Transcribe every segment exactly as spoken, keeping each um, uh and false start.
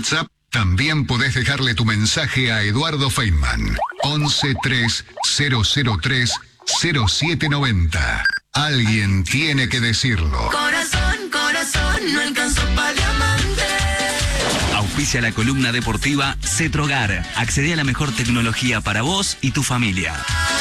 WhatsApp, también podés dejarle tu mensaje a Eduardo Feynman. once tres cero cero tres cero siete noventa. Alguien tiene que decirlo. Corazón, corazón, no alcanzó para diamante. Auspicia la columna deportiva Cetrogar. Accede a la mejor tecnología para vos y tu familia.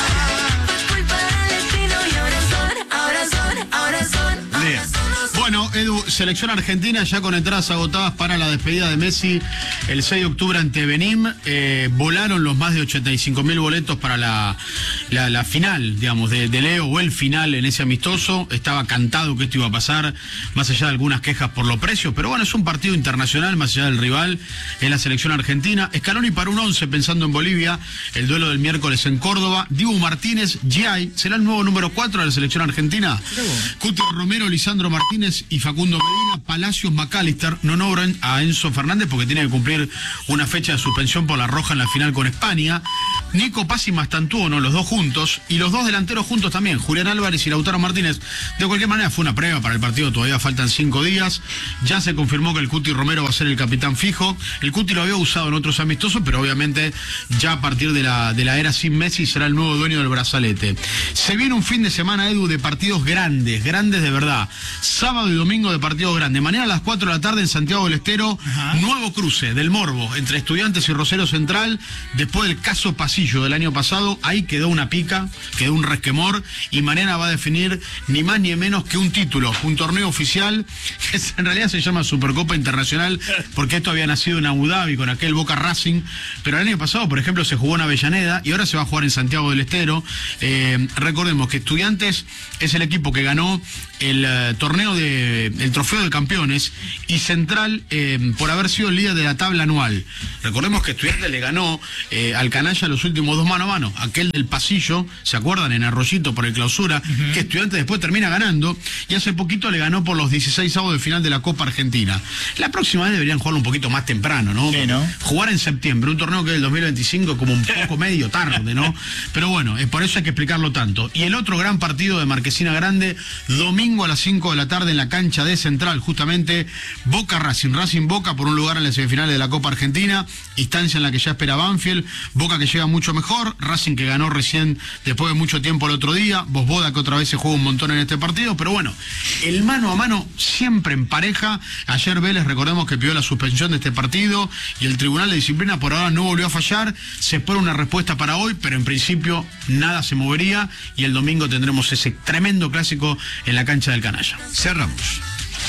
Bueno, Edu, selección argentina ya con entradas agotadas para la despedida de Messi el seis de octubre ante Benín. Eh, volaron los más de ochenta y cinco mil boletos para la, la, la final, digamos, de, de Leo, o el final en ese amistoso. Estaba cantado que esto iba a pasar, más allá de algunas quejas por los precios, pero bueno, es un partido internacional, más allá del rival, es la selección argentina. Scaloni para un once pensando en Bolivia, el duelo del miércoles en Córdoba. Dibu Martínez, Giai, será el nuevo número cuatro de la selección argentina. Cuti Romero, Lisandro Martínez y Facundo Medina. Palacios, McAllister no nombran a Enzo Fernández porque tiene que cumplir una fecha de suspensión por la roja en la final con España. Nico Paz y Mastantuono, los dos juntos, y los dos delanteros juntos también, Julián Álvarez y Lautaro Martínez. De cualquier manera fue una prueba para el partido, todavía faltan cinco días. Ya se confirmó que el Cuti Romero va a ser el capitán fijo. El Cuti lo había usado en otros amistosos, pero obviamente ya a partir de la, de la era sin Messi será el nuevo dueño del brazalete. Se viene un fin de semana, Edu, de partidos grandes, grandes de verdad. Sábado y domingo de partidos grandes. Mañana a las cuatro de la tarde en Santiago del Estero, ajá, nuevo cruce del Morbo entre Estudiantes y Rosario Central. Después del caso Pasillo del año pasado, ahí quedó una pica, quedó un resquemor, y mañana va a definir ni más ni menos que un título, un torneo oficial que en realidad se llama Supercopa Internacional, porque esto había nacido en Abu Dhabi con aquel Boca Racing, pero el año pasado, por ejemplo, se jugó en Avellaneda y ahora se va a jugar en Santiago del Estero. Eh, recordemos que Estudiantes es el equipo que ganó el uh, torneo de el trofeo de campeones, y Central eh, por haber sido el líder de la tabla anual. Recordemos que Estudiantes le ganó eh, al Canalla los últimos dos mano a mano, aquel del Pasillo, ¿se acuerdan? En Arroyito por el clausura, uh-huh, que Estudiantes después termina ganando, y hace poquito le ganó por los dieciséis avos de final de la Copa Argentina. La próxima vez deberían jugarlo un poquito más temprano, ¿no? Sí, ¿no? Jugar en septiembre, un torneo que es del dos mil veinticinco como un poco medio tarde, ¿no? Pero bueno, es por eso hay que explicarlo tanto. Y el otro gran partido de Marquesina Grande, domingo a las cinco de la tarde en la cancha de Central, justamente Boca Racing, Racing Boca por un lugar en las semifinales de la Copa Argentina, instancia en la que ya espera Banfield. Boca que llega mucho mejor, Racing que ganó recién después de mucho tiempo el otro día, Bosboda que otra vez se juega un montón en este partido, pero bueno, el mano a mano siempre en pareja. Ayer Vélez, recordemos que pidió la suspensión de este partido y el Tribunal de Disciplina por ahora no volvió a fallar. Se espera una respuesta para hoy, pero en principio nada se movería, y el domingo tendremos ese tremendo clásico en la cancha del Canalla. Cerramos.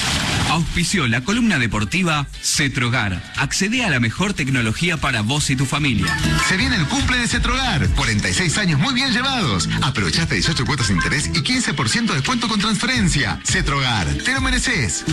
Auspició la columna deportiva Cetrogar. Accede a la mejor tecnología para vos y tu familia. Se viene el cumple de Cetrogar. cuarenta y seis años muy bien llevados. Aprovechaste dieciocho cuotas de interés y quince por ciento de descuento con transferencia. Cetrogar, te lo mereces.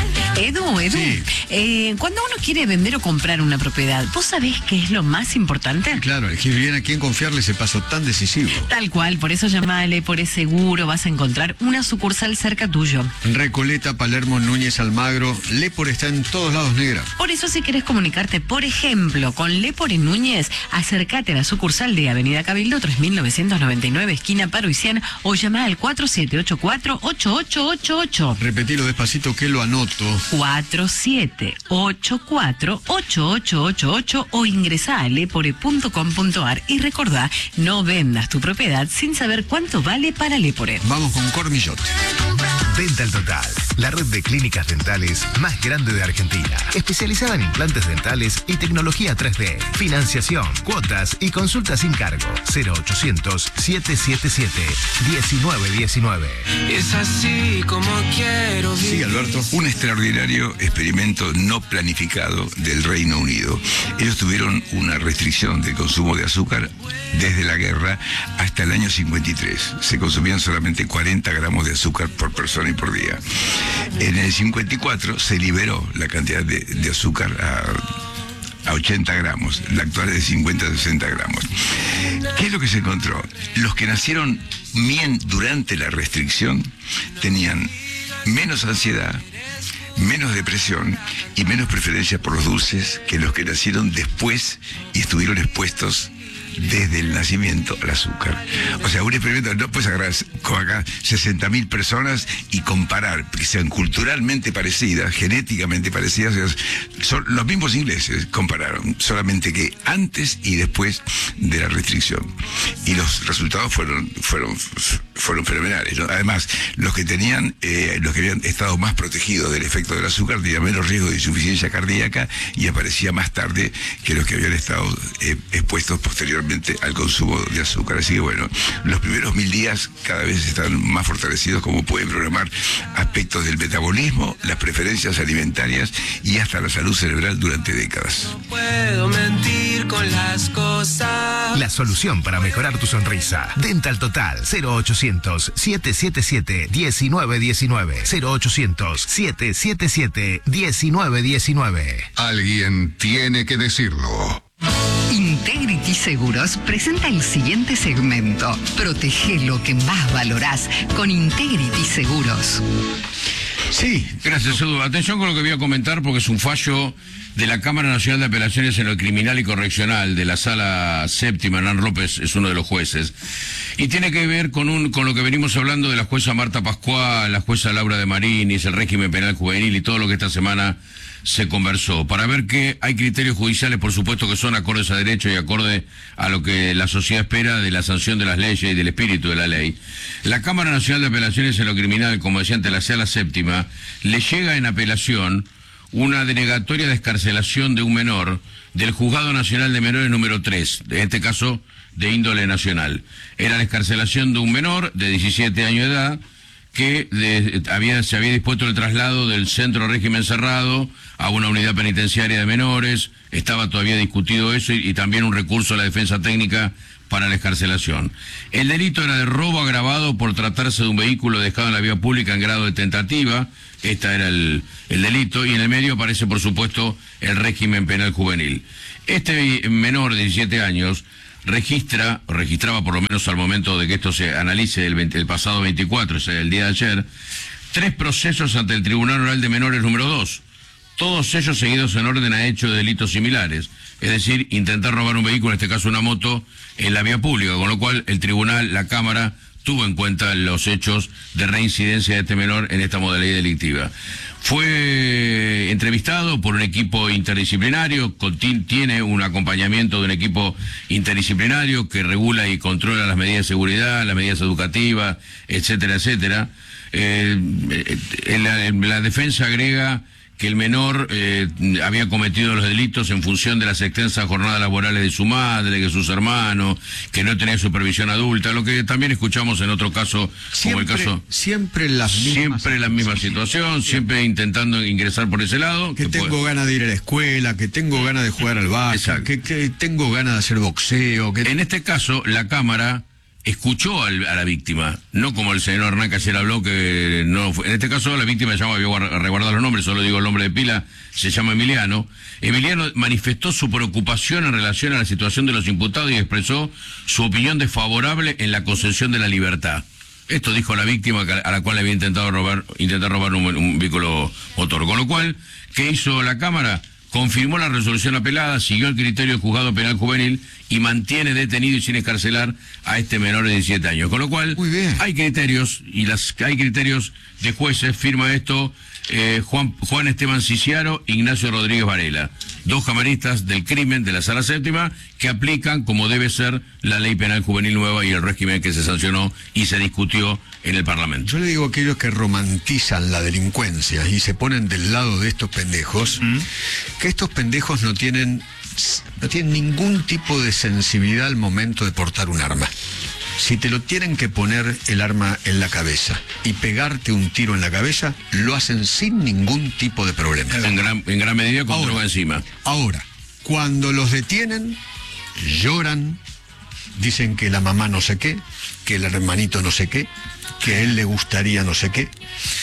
Edu, Edu, sí. eh, cuando uno quiere vender o comprar una propiedad, ¿vos sabés qué es lo más importante? Claro, elegir bien a quién confiarle ese paso tan decisivo. Tal cual, por eso llamale, por ese seguro, vas a encontrar una sucursal cerca tuyo. Recoleta, Palermo, Núñez, Almagro, Lepor está en todos lados, negra. Por eso, si querés comunicarte, por ejemplo, con Lepor en Núñez, acércate a la sucursal de Avenida Cabildo tres mil novecientos noventa y nueve, esquina Paro y Cien, o llama al cuatro siete ocho cuatro, ocho ocho ocho ocho. Repetilo despacito que lo anoto. cuatro siete ocho cuatro, ocho ocho ocho ocho o ingresá a lepore punto com punto ar y recordá, no vendas tu propiedad sin saber cuánto vale para Lepore. Vamos con Cormillot. Dental Total, la red de clínicas dentales más grande de Argentina, especializada en implantes dentales y tecnología tres D, financiación, cuotas y consultas sin cargo. Cero ochocientos, setecientos setenta y siete, diecinueve diecinueve. Es así como quiero vivir. Sí, Alberto, un extraordinario experimento no planificado del Reino Unido. Ellos tuvieron una restricción del consumo de azúcar desde la guerra hasta el año cincuenta y tres. Se consumían solamente cuarenta gramos de azúcar por persona y por día. En el cincuenta y cuatro se liberó la cantidad de, de azúcar a, a ochenta gramos. La actual es de cincuenta a sesenta gramos. ¿Qué es lo que se encontró? Los que nacieron bien durante la restricción tenían menos ansiedad, menos depresión y menos preferencia por los dulces que los que nacieron después y estuvieron expuestos desde el nacimiento al azúcar. O sea, un experimento, no puedes agarrar con acá sesenta mil personas y comparar, que sean culturalmente parecidas, genéticamente parecidas. Son los mismos ingleses, compararon, solamente que antes y después de la restricción. Y los resultados fueron fueron fueron fenomenales, ¿no? Además, los que tenían, eh, los que habían estado más protegidos del efecto del azúcar tenían menos riesgo de insuficiencia cardíaca y aparecía más tarde que los que habían estado eh, expuestos posteriormente al consumo de azúcar. Así que bueno, los primeros mil días cada vez están más fortalecidos, como pueden programar aspectos del metabolismo, las preferencias alimentarias y hasta la salud cerebral durante décadas. No puedo mentir con las cosas. La solución para mejorar tu sonrisa. Dental Total. Cero ochocientos, siete siete siete, diecinueve diecinueve. Cero ochocientos, siete siete siete, diecinueve diecinueve. Alguien tiene que decirlo. Integrity Seguros presenta el siguiente segmento. Protege lo que más valorás con Integrity Seguros. Sí, gracias, Edu. Atención con lo que voy a comentar porque es un fallo de la Cámara Nacional de Apelaciones en lo Criminal y Correccional de la Sala Séptima. Hernán López es uno de los jueces. Y tiene que ver con un con lo que venimos hablando de la jueza Marta Pascual, la jueza Laura de Marinis, el régimen penal juvenil y todo lo que esta semana se conversó, para ver que hay criterios judiciales, por supuesto, que son acordes a derecho y acorde a lo que la sociedad espera de la sanción de las leyes y del espíritu de la ley. La Cámara Nacional de Apelaciones en lo Criminal, como decía ante la Sala Séptima, le llega en apelación una denegatoria de excarcelación de un menor del Juzgado Nacional de Menores número tres, en este caso de índole nacional. Era la excarcelación de un menor de diecisiete años de edad que de, había, se había dispuesto el traslado del centro régimen cerrado a una unidad penitenciaria de menores, estaba todavía discutido eso y, y también un recurso a la defensa técnica para la excarcelación. El delito era de robo agravado por tratarse de un vehículo dejado en la vía pública en grado de tentativa, este era el, el delito, y en el medio aparece, por supuesto, el régimen penal juvenil. Este menor de diecisiete años registra, o registraba por lo menos al momento de que esto se analice el, veinte, el pasado veinticuatro, o sea, el día de ayer, tres procesos ante el Tribunal Oral de Menores número dos, todos ellos seguidos en orden a hechos de delitos similares, es decir, intentar robar un vehículo, en este caso una moto, en la vía pública, con lo cual el tribunal, la Cámara, tuvo en cuenta los hechos de reincidencia de este menor en esta modalidad delictiva. Fue entrevistado por un equipo interdisciplinario, tiene un acompañamiento de un equipo interdisciplinario que regula y controla las medidas de seguridad, las medidas educativas, etcétera, etcétera. Eh, en la, en la defensa agrega que el menor eh, había cometido los delitos en función de las extensas jornadas laborales de su madre, de sus hermanos, que no tenía supervisión adulta, lo que también escuchamos en otro caso, siempre, como el caso... Siempre las mismas Siempre la misma situación, siempre intentando ingresar por ese lado. Que, que tengo puede... ganas de ir a la escuela, que tengo ganas de jugar al básquet, que, que tengo ganas de hacer boxeo. Que... En este caso, la Cámara escuchó al, a la víctima, no como el señor Hernán que ayer habló, que no fue. En este caso la víctima se llama, voy a resguardar los nombres, solo digo el nombre de pila, se llama Emiliano. Emiliano manifestó su preocupación en relación a la situación de los imputados y expresó su opinión desfavorable en la concesión de la libertad. Esto dijo la víctima a la cual le había intentado robar, intentar robar un, un vehículo motor. Con lo cual, ¿qué hizo la Cámara? Confirmó la resolución apelada, siguió el criterio del Juzgado Penal Juvenil y mantiene detenido y sin excarcelar a este menor de diecisiete años. Con lo cual, muy bien, hay criterios, y las hay criterios de jueces, firma esto eh, Juan, Juan Esteban Ciciaro, Ignacio Rodríguez Varela, dos camaristas del crimen de la Sala Séptima, que aplican como debe ser la Ley Penal Juvenil nueva y el régimen que se sancionó y se discutió en el Parlamento. Yo le digo a aquellos que romantizan la delincuencia y se ponen del lado de estos pendejos, ¿Mm? que estos pendejos no tienen, no tienen ningún tipo de sensibilidad al momento de portar un arma. Si te lo tienen que poner el arma en la cabeza y pegarte un tiro en la cabeza, lo hacen sin ningún tipo de problema. En gran, en gran medida con droga encima. Ahora, cuando los detienen, lloran, dicen que la mamá no sé qué, que el hermanito no sé qué, que a él le gustaría no sé qué.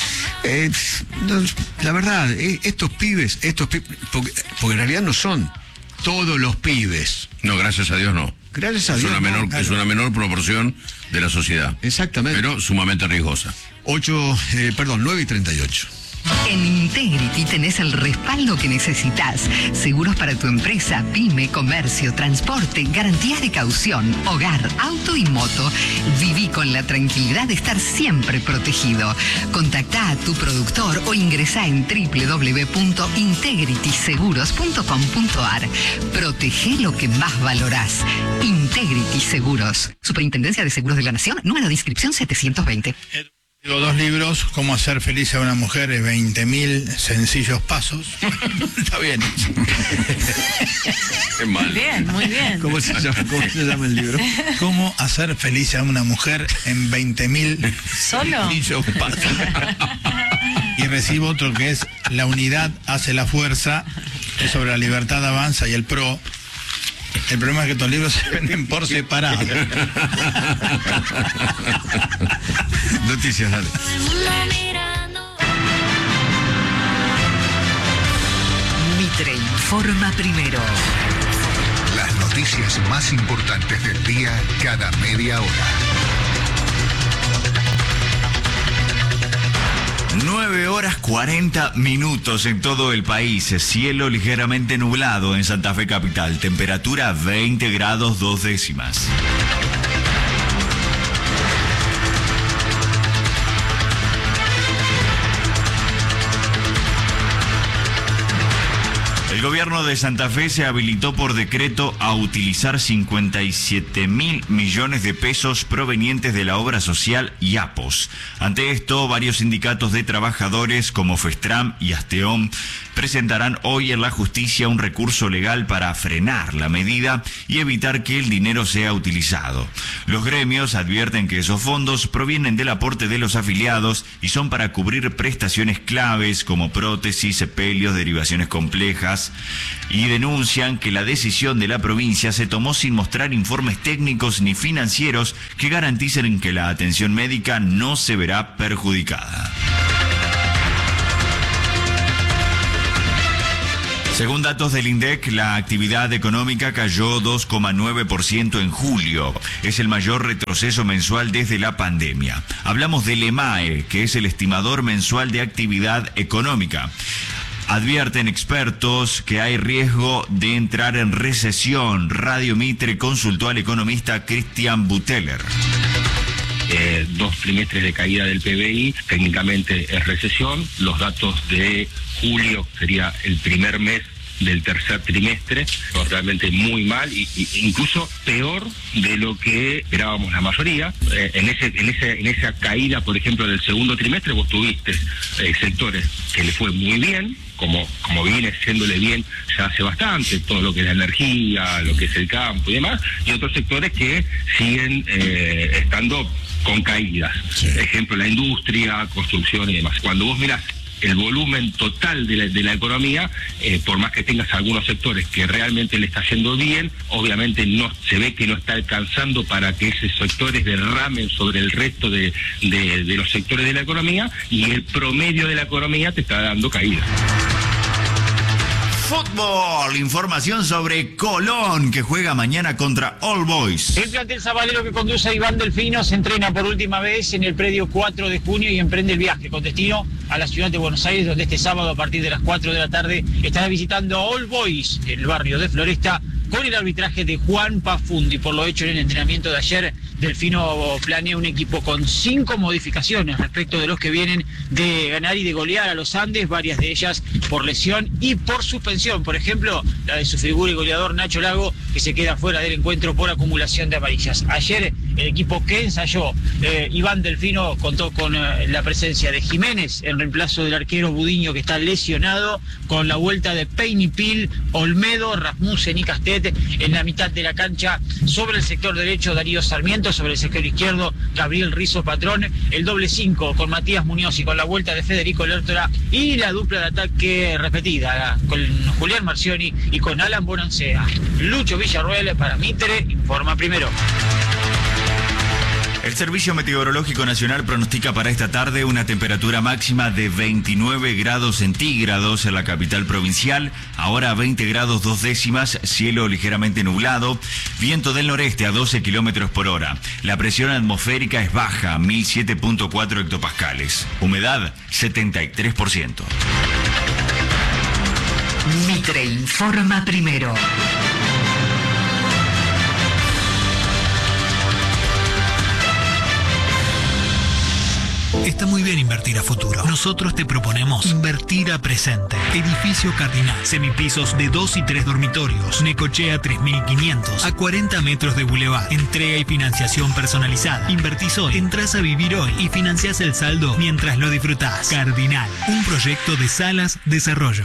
Eh, no, la verdad, eh, estos pibes, estos pibes, porque, porque en realidad no son todos los pibes. No, gracias a Dios no. Gracias a es Dios. Una menor, no, claro. Es una menor proporción de la sociedad. Exactamente. Pero sumamente riesgosa. ocho, eh, perdón, nueve y treinta y ocho. En Integrity tenés el respaldo que necesitas. Seguros para tu empresa, pyme, comercio, transporte, garantías de caución, hogar, auto y moto. Viví con la tranquilidad de estar siempre protegido. Contactá a tu productor o ingresá en doble u doble u doble u punto integrity seguros punto com punto a r. Protege lo que más valorás. Integrity Seguros. Superintendencia de Seguros de la Nación, número de inscripción setecientos veinte. Tengo dos libros, Cómo hacer feliz a una mujer en veinte mil sencillos pasos. Está bien. Es mal. Muy bien, muy bien. ¿Cómo se llama, cómo se llama el libro? Cómo hacer feliz a una mujer en veinte mil ¿Solo? sencillos pasos. Y recibo otro que es La unidad hace la fuerza, es sobre la libertad avanza y el PRO. El problema es que estos libros se venden por separado. Noticias, dale. Mitre informa primero. Las noticias más importantes del día cada media hora. nueve horas cuarenta minutos en todo el país. Cielo ligeramente nublado en Santa Fe capital. Temperatura veinte grados dos décimas. El gobierno de Santa Fe se habilitó por decreto a utilizar cincuenta y siete mil millones de pesos provenientes de la obra social IAPOS. Ante esto, varios sindicatos de trabajadores como FESTRAM y ASTEOM presentarán hoy en la justicia un recurso legal para frenar la medida y evitar que el dinero sea utilizado. Los gremios advierten que esos fondos provienen del aporte de los afiliados y son para cubrir prestaciones claves como prótesis, sepelios, derivaciones complejas, y denuncian que la decisión de la provincia se tomó sin mostrar informes técnicos ni financieros que garanticen que la atención médica no se verá perjudicada. Según datos del INDEC, la actividad económica cayó dos coma nueve por ciento en julio. Es el mayor retroceso mensual desde la pandemia. Hablamos del EMAE, que es el estimador mensual de actividad económica. Advierten expertos que hay riesgo de entrar en recesión. Radio Mitre consultó al economista Cristian Buteler. Eh, dos trimestres de caída del P B I, técnicamente es recesión. Los datos de julio sería el primer mes del tercer trimestre, realmente muy mal, y, y incluso peor de lo que esperábamos la mayoría. Eh, en ese, en ese, en esa caída, por ejemplo, del segundo trimestre, vos tuviste eh, sectores que le fue muy bien, como, como viene siéndole bien ya hace bastante, todo lo que es la energía, lo que es el campo y demás, y otros sectores que siguen eh, estando con caídas. Sí. Ejemplo, la industria, construcción y demás. Cuando vos mirás el volumen total de la, de la economía, eh, por más que tengas algunos sectores que realmente le está yendo bien, obviamente no se ve que no está alcanzando para que esos sectores derramen sobre el resto de, de, de los sectores de la economía, y el promedio de la economía te está dando caída. Fútbol, información sobre Colón, que juega mañana contra All Boys. El plantel sabalero que conduce a Iván Delfino se entrena por última vez en el predio cuatro de junio y emprende el viaje con destino a la ciudad de Buenos Aires, donde este sábado a partir de las cuatro de la tarde estará visitando a All Boys en el barrio de Floresta, con el arbitraje de Juan Pafundi. Por lo hecho en el entrenamiento de ayer, Delfino planea un equipo con cinco modificaciones respecto de los que vienen de ganar y de golear a los Andes, varias de ellas por lesión y por suspensión. Por ejemplo, la de su figura y goleador Nacho Lago, que se queda fuera del encuentro por acumulación de amarillas. Ayer el equipo que ensayó eh, Iván Delfino contó con eh, la presencia de Jiménez en reemplazo del arquero Budiño, que está lesionado, con la vuelta de Peinipil, Olmedo, Rasmussen y Castet en la mitad de la cancha. Sobre el sector derecho, Darío Sarmiento; sobre el sector izquierdo, Gabriel Rizzo Patrón; el doble cinco con Matías Muñoz y con la vuelta de Federico Lertora; y la dupla de ataque repetida con Julián Marcioni y con Alan Bonancea. Lucho Villarruel para Mitre informa primero. El Servicio Meteorológico Nacional pronostica para esta tarde una temperatura máxima de veintinueve grados centígrados en la capital provincial, ahora veinte grados dos décimas, cielo ligeramente nublado, viento del noreste a doce kilómetros por hora. La presión atmosférica es baja, mil siete punto cuatro hectopascales. Humedad, setenta y tres por ciento. Mitre informa primero. Está muy bien invertir a futuro. Nosotros te proponemos invertir a presente. Edificio Cardinal. Semipisos de dos y tres dormitorios. Necochea tres mil quinientos. A cuarenta metros de Boulevard. Entrega y financiación personalizada. Invertís hoy, entrás a vivir hoy y financiás el saldo mientras lo disfrutás. Cardinal. Un proyecto de Salas Desarrollo.